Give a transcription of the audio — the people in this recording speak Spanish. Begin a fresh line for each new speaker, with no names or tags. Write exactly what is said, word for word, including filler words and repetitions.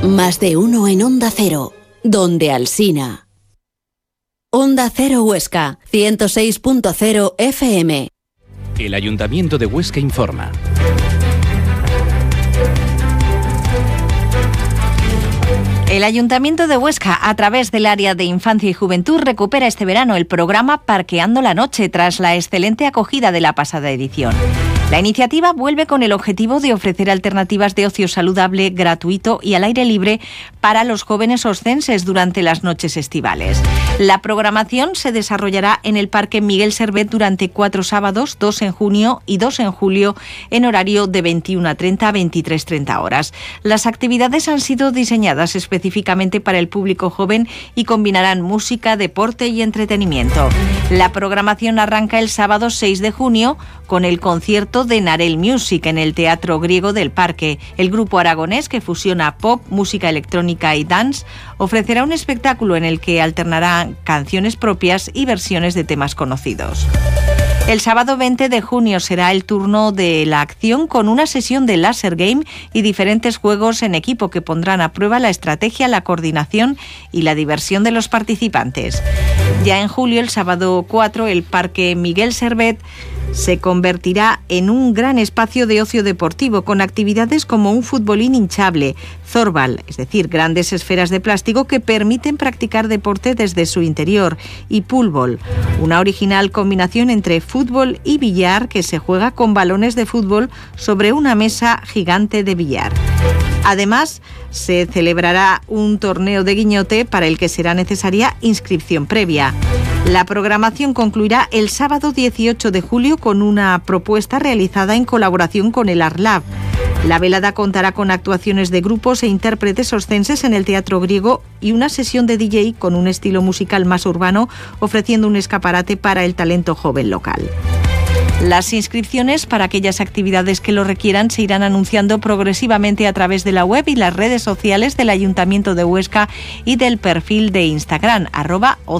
Más de uno en Onda Cero, donde Alsina. Onda Cero Huesca, ciento seis punto cero F M.
El Ayuntamiento de Huesca informa.
El Ayuntamiento de Huesca, a través del área de Infancia y Juventud, recupera este verano el programa Parqueando la Noche tras la excelente acogida de la pasada edición. La iniciativa vuelve con el objetivo de ofrecer alternativas de ocio saludable, gratuito y al aire libre para los jóvenes oscenses durante las noches estivales. La programación se desarrollará en el Parque Miguel Servet durante cuatro sábados, dos en junio y dos en julio, en horario de veintiuna treinta a veintitrés treinta horas. Las actividades han sido diseñadas específicamente para el público joven y combinarán música, deporte y entretenimiento. La programación arranca el sábado seis de junio con el concierto de Narel Music en el Teatro Griego del Parque. El grupo aragonés, que fusiona pop, música electrónica y dance, ofrecerá un espectáculo en el que alternará canciones propias y versiones de temas conocidos. El sábado veinte de junio será el turno de la acción con una sesión de Laser Game y diferentes juegos en equipo que pondrán a prueba la estrategia, la coordinación y la diversión de los participantes. Ya en julio, el sábado cuatro, el Parque Miguel Servet se convertirá en un gran espacio de ocio deportivo con actividades como un futbolín hinchable, zorbal, es decir, grandes esferas de plástico que permiten practicar deporte desde su interior, y poolball, una original combinación entre fútbol y billar que se juega con balones de fútbol sobre una mesa gigante de billar. Además, se celebrará un torneo de guiñote para el que será necesaria inscripción previa. La programación concluirá el sábado dieciocho de julio con una propuesta realizada en colaboración con el ArtLab. La velada contará con actuaciones de grupos e intérpretes oscenses en el Teatro Griego y una sesión de D J con un estilo musical más urbano, ofreciendo un escaparate para el talento joven local. Las inscripciones para aquellas actividades que lo requieran se irán anunciando progresivamente a través de la web y las redes sociales del Ayuntamiento de Huesca y del perfil de Instagram, arroba O